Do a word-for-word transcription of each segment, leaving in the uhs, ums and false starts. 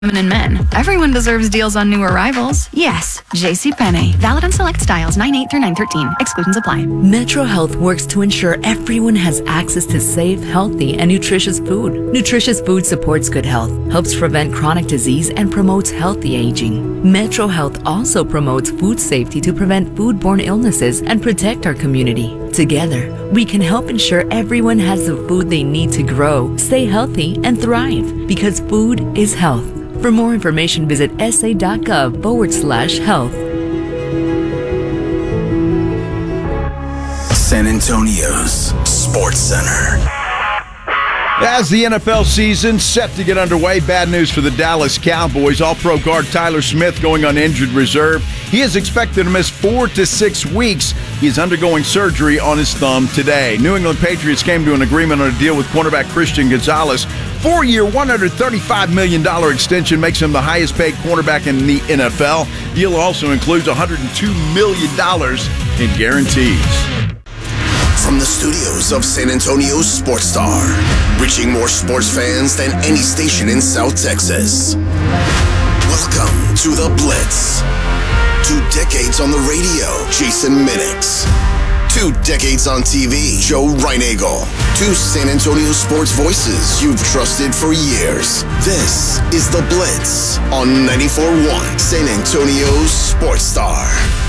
And men. Everyone deserves deals on new arrivals. Yes, JCPenney. Valid on select styles nine eight through nine thirteen. Exclusions apply. Metro Health works to ensure everyone has access to safe, healthy, and nutritious food. Nutritious food supports good health, helps prevent chronic disease, and promotes healthy aging. Metro Health also promotes food safety to prevent foodborne illnesses and protect our community. Together, we can help ensure everyone has the food they need to grow, stay healthy, and thrive, because food is health. For more information, visit sa.gov forward slash health. San Antonio's Sports Center. As the N F L season set to get underway, bad news for the Dallas Cowboys. All-Pro guard Tyler Smith going on injured reserve. He is expected to miss four to six weeks. He is undergoing surgery on his thumb today. New England Patriots came to an agreement on a deal with cornerback Christian Gonzalez. Four-year, one hundred thirty-five million dollars extension makes him the highest-paid cornerback in the N F L. Deal also includes one hundred two million dollars in guarantees. From the studios of San Antonio's Sports Star, reaching more sports fans than any station in South Texas. Welcome to The Blitz. Two decades on the radio, Jason Minix. Two decades on T V, Joe Reinagel. Two San Antonio sports voices you've trusted for years. This is The Blitz on ninety-four point one San Antonio's Sports Star.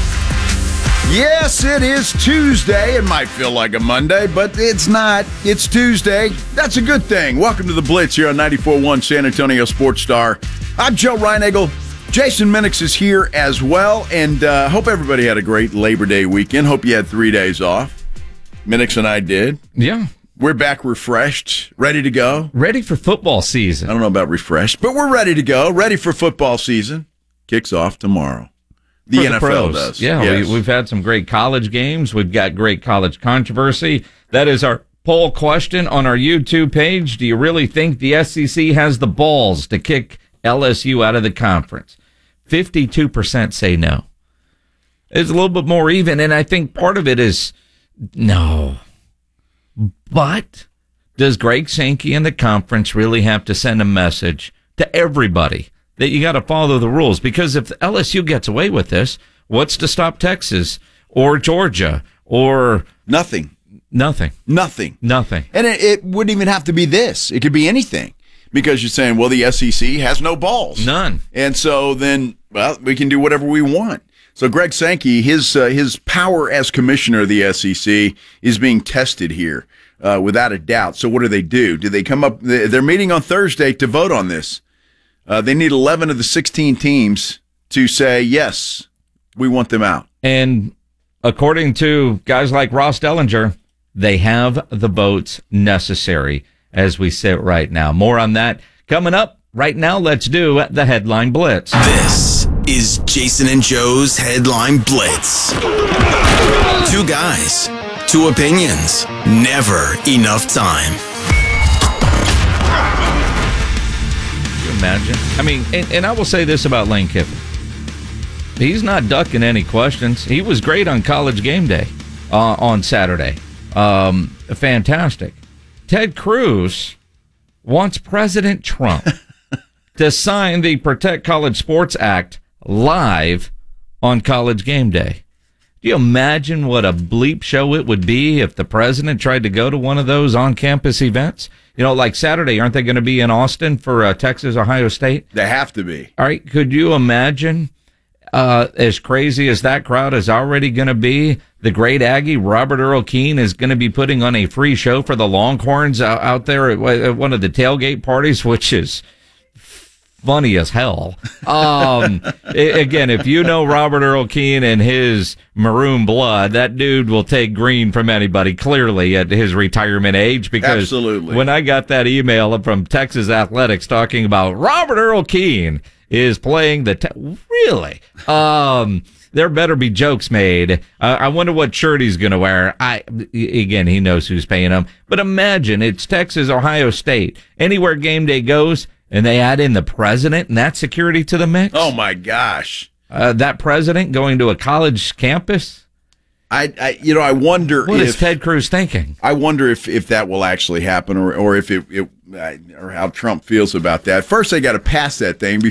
Yes, it is Tuesday. It might feel like a Monday, but it's not. It's Tuesday. That's a good thing. Welcome to The Blitz here on ninety-four point one San Antonio Sports Star. I'm Joe Reinagel. Jason Minix is here as well, and uh, hope everybody had a great Labor Day weekend. Hope you had three days off. Minix and I did. Yeah. We're back refreshed, ready to go. Ready for football season. I don't know about refreshed, but we're ready to go. Ready for football season. Kicks off tomorrow. The, the N F L pros. does. Yeah, yes. we, we've had some great college games. We've got great college controversy. That is our poll question on our YouTube page. Do you really think the S E C has the balls to kick L S U out of the conference? fifty-two percent say no. It's a little bit more even, and I think part of it is no. But does Greg Sankey and the conference really have to send a message to everybody that you got to follow the rules? Because if L S U gets away with this, what's to stop Texas or Georgia or nothing? Nothing. Nothing. Nothing. And it, it wouldn't even have to be this. It could be anything. Because you're saying, well, the S E C has no balls. None. And so then, well, we can do whatever we want. So Greg Sankey, his uh, his power as commissioner of the S E C is being tested here, uh, without a doubt. So what do they do? Do they come up? They're meeting on Thursday to vote on this. Uh, they need eleven of the sixteen teams to say, yes, we want them out. And according to guys like Ross Dellinger, they have the votes necessary as we sit right now. More on that coming up. Right now, let's do the Headline Blitz. This is Jason and Joe's Headline Blitz. Two guys, two opinions, never enough time. Can you imagine? I mean, and, and I will say this about Lane Kiffin. He's not ducking any questions. He was great on College Game Day uh, on Saturday. Um, fantastic. Ted Cruz wants President Trump to sign the Protect College Sports Act live on College Game Day. Do you imagine what a bleep show it would be if the president tried to go to one of those on-campus events? You know, like Saturday, aren't they going to be in Austin for uh, Texas, Ohio State? They have to be. All right, could you imagine, uh, as crazy as that crowd is already going to be, the great Aggie, Robert Earl Keen, is going to be putting on a free show for the Longhorns out, out there at, at one of the tailgate parties, which is funny as hell. Um, again, if you know Robert Earl Keen and his maroon blood, that dude will take green from anybody, clearly, at his retirement age. Because Absolutely. When I got that email from Texas Athletics talking about Robert Earl Keen is playing the... Te- really? Um... There better be jokes made. Uh, I wonder what shirt he's going to wear. I Again, he knows who's paying him. But imagine, it's Texas, Ohio State. Anywhere game day goes, and they add in the president and that security to the mix. Oh, my gosh. Uh, that president going to a college campus? I, I you know, I wonder What if is Ted Cruz thinking? I wonder if, if that will actually happen, or or if it, it or how Trump feels about that. First, they got to pass that thing